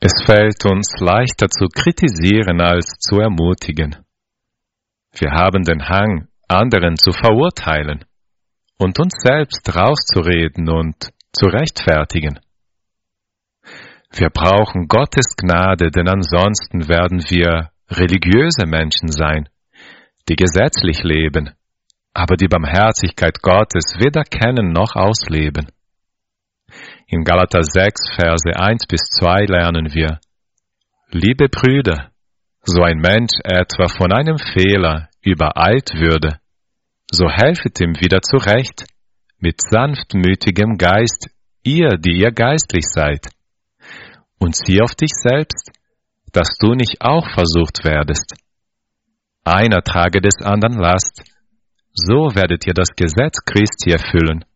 Es fällt uns leichter zu kritisieren als zu ermutigen. Wir haben den Hang, anderen zu verurteilen und uns selbst rauszureden und zu rechtfertigen. Wir brauchen Gottes Gnade, denn ansonsten werden wir religiöse Menschen sein, die gesetzlich leben, aber die Barmherzigkeit Gottes weder kennen noch ausleben. In Galater 6, Verse 1-2 lernen wir: Liebe Brüder, so ein Mensch etwa von einem Fehler übereilt würde, so helfet ihm wieder zurecht, mit sanftmütigem Geist, ihr, die ihr geistlich seid. Und sieh auf dich selbst, dass du nicht auch versucht werdest. Einer trage des anderen Last, so werdet ihr das Gesetz Christi erfüllen.